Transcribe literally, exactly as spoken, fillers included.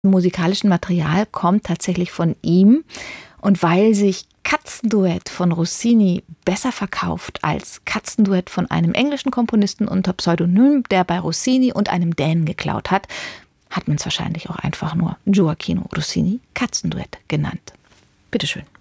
musikalischen Material kommt tatsächlich von ihm. Und weil sich Katzenduett von Rossini besser verkauft als Katzenduett von einem englischen Komponisten unter Pseudonym, der bei Rossini und einem Dänen geklaut hat, hat man es wahrscheinlich auch einfach nur Gioachino Rossini Katzenduett genannt. Bitteschön.